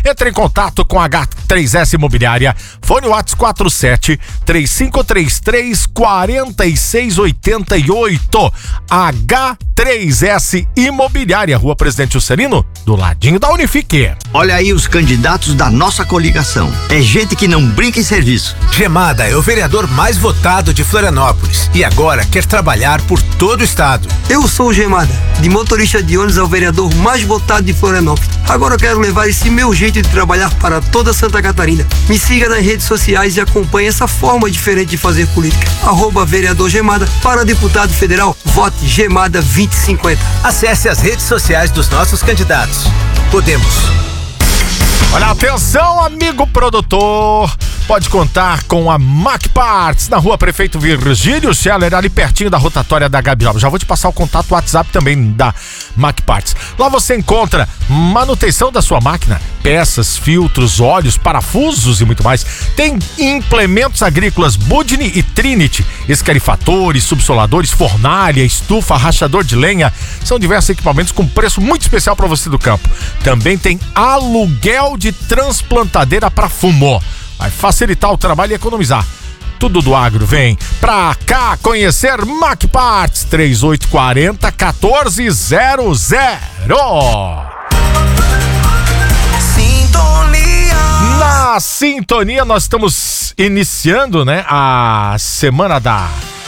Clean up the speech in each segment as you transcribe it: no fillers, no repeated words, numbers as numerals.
Entre em contato com a H3S Imobiliária. Fone WhatsApp 47-3533-4688. H3S Imobiliária, Rua Presidente Juscelino, do ladinho da Unifique. Olha aí os candidatos da nossa coligação. É gente que não brinca em serviço. Gemada é o vereador mais votado de Florianópolis e agora quer trabalhar por todo o estado. Eu sou o Gemada, de motorista de ônibus ao vereador mais votado de Florianópolis. Agora eu quero levar esse meu jeito de trabalhar para toda Santa Catarina. Me siga nas redes sociais e acompanhe essa forma diferente de fazer política. @vereador Gemada. Para deputado federal, vote Gemada 2050. Acesse as redes sociais dos nossos candidatos. Podemos. Olha, atenção, amigo produtor. Pode contar com a Mac Parts, na Rua Prefeito Virgílio Scheller, ali pertinho da rotatória da Gabi Alves. Já vou te passar o contato WhatsApp também da Mac Parts. Lá você encontra manutenção da sua máquina, peças, filtros, óleos, parafusos e muito mais. Tem implementos agrícolas Budni e Trinity, escarifatores, subsoladores, fornalha, estufa, rachador de lenha. São diversos equipamentos com preço muito especial para você do campo. Também tem aluguel de transplantadeira para fumo. Vai facilitar o trabalho e economizar. Tudo do agro, vem pra cá conhecer Mac Parts. 3840-1400. Sintonia. Na sintonia nós estamos iniciando, né, a Semana da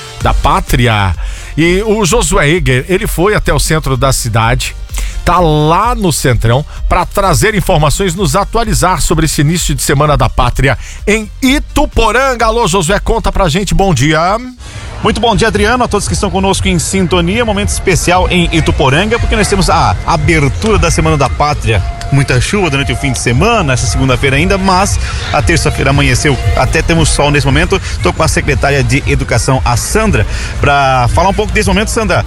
Pátria. E o Josué Eger, ele foi até o centro da cidade, tá lá no Centrão, para trazer informações, nos atualizar sobre esse início de Semana da Pátria em Ituporanga. Alô, Josué, conta pra gente, bom dia. Muito bom dia, Adriano, a todos que estão conosco em sintonia, momento especial em Ituporanga, porque nós temos a abertura da Semana da Pátria. Muita chuva durante o fim de semana, essa segunda-feira ainda, mas a terça-feira amanheceu, até temos sol nesse momento. Estou com a secretária de Educação, a Sandra, para falar um pouco desse momento. Sandra,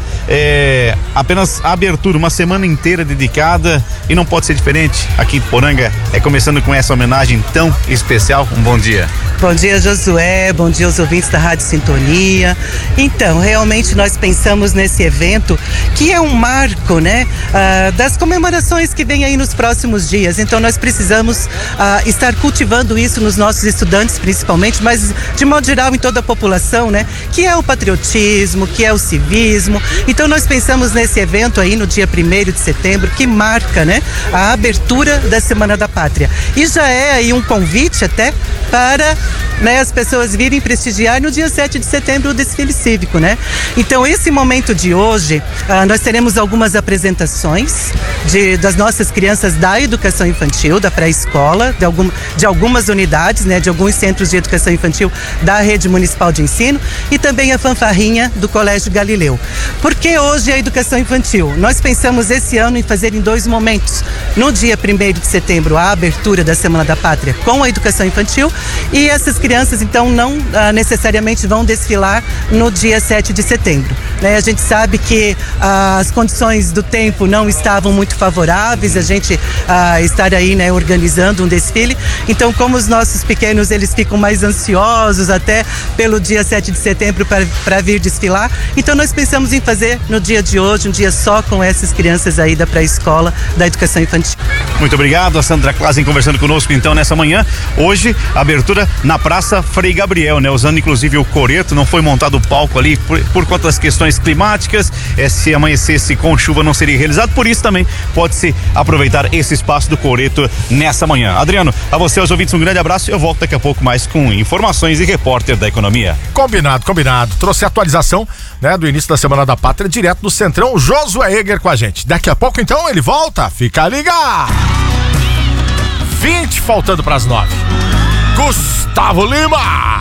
apenas a abertura, uma semana inteira dedicada e não pode ser diferente. Aqui em Ituporanga começando com essa homenagem tão especial. Um bom dia. Bom dia, Josué, bom dia aos ouvintes da Rádio Sintonia. Então, realmente nós pensamos nesse evento que é um marco, né, das comemorações que vem aí nos próximos dias. Então nós precisamos estar cultivando isso nos nossos estudantes principalmente, mas de modo geral em toda a população, né, que é o patriotismo, que é o civismo. Então nós pensamos nesse evento aí no dia 1º de setembro, que marca, né, a abertura da Semana da Pátria. E já é aí um convite até para, né, as pessoas virem prestigiar no dia 7 de setembro o desfile cívico, né? Então esse momento de hoje, nós teremos algumas apresentações das nossas crianças da educação infantil, da pré-escola, de algumas unidades, né, de alguns centros de educação infantil da rede municipal de ensino, e também a fanfarrinha do Colégio Galileu. Por que hoje a educação infantil? Nós pensamos esse ano em fazer em 2 momentos. No dia 1º de setembro, a abertura da Semana da Pátria com a educação infantil, e essas crianças então não necessariamente vão desfilar no dia 7 de setembro. Né? A gente sabe que as condições do tempo não estavam muito favoráveis, a gente estar aí, né, organizando um desfile. Então, como os nossos pequenos, eles ficam mais ansiosos até pelo dia 7 de setembro para vir desfilar, então nós pensamos em fazer no dia de hoje, um dia só com essas crianças aí da pré-escola, da educação infantil. Muito obrigado, a Sandra Klassen conversando conosco então nessa manhã. Hoje, abertura na Praça Frei Gabriel, né? Usando inclusive o coreto, não foi montado o palco ali por conta das questões climáticas. Se amanhecesse com chuva não seria realizado, por isso também pode-se aproveitar esse espaço do coreto nessa manhã. Adriano, a você, aos ouvintes, um grande abraço. Eu volto daqui a pouco mais com informações e repórter da economia. Combinado. Trouxe a atualização, né, do início da Semana da Pátria direto do Centrão, Josué Eger com a gente. Daqui a pouco então ele volta, fica ligado. 20 faltando para as 9. Gustavo Lima.